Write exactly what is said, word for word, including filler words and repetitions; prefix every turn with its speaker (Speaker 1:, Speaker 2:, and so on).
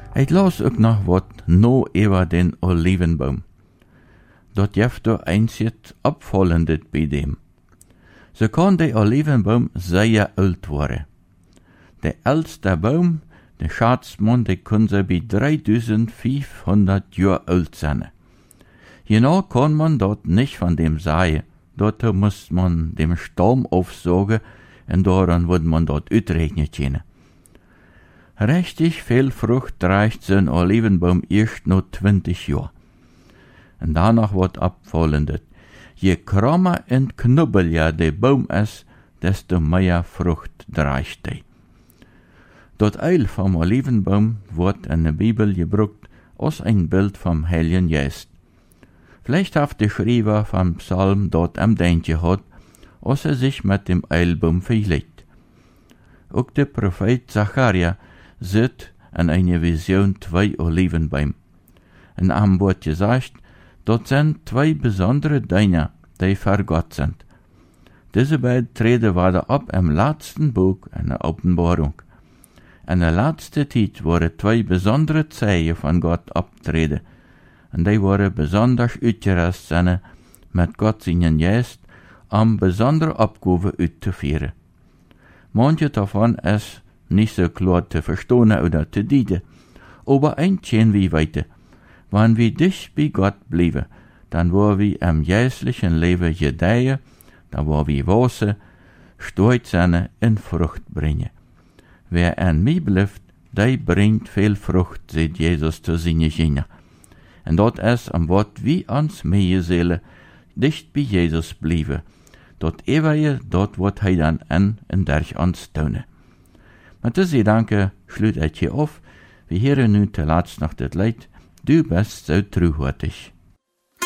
Speaker 1: Ik las ook nog wat no over den Olivenbaum. Dat jeft er eensjet opvallendet bij dem. Zo kan de Olivenbaum sehr oud worden. De oudste boom, de schaatsman, die kon ze bij drieduizendvijfhonderd jaar oud zijn. Genau kann man dort nicht von dem sagen. Dort muss man dem Stamm aufsagen und daran wird man dort uitrechnen können. Richtig viel Frucht reicht so ein Olivenbaum erst noch zwanzig Jahre. Und danach wird abfallendet. Je krammer und knubbeliger der Baum ist, desto mehr Frucht reicht er. Das Eil vom Olivenbaum wird in der Bibel gebraucht als ein Bild vom Heiligen Geist. Vielleicht hat der Schreiber vom Psalm dort am Denken gehabt, als er sich mit dem Eilbaum vergleicht. Auch der Prophet Zacharia sieht in einer Vision zwei Olivenbäume. In einem wird gesagt, dort sind zwei besondere Dinge, die für Gott sind. Diese beiden treten weiter ab im letzten Buch einer Offenbarung. In der letzten Zeit waren zwei besondere Zeichen von Gott abtreten. Und die waren besonders uitgerust zijn met Gott seinen Geist, um besondere Abgaben auszuführen. Manche davon ist nicht so klar zu verstehen oder zu dienen, aber ein können wir weiter. Wenn wir dicht bei Gott bleiben, dann wollen wir im geistlichen Leben gedeihen, dann wollen wir wachsen, stolz sein und Frucht bringen. Wer an mir bleibt, der bringt viel Frucht, sagt Jesus zu seinen Jüngern. En dat is omdat wie ons meegezielen dicht bij Jesus blijven. Dat eeuwige, dat wordt hij dan in en durch ons tonen. Met deze gedanken sluit ik je af. We heren nu te laatst nog dit lied. Du bist zo truhortig.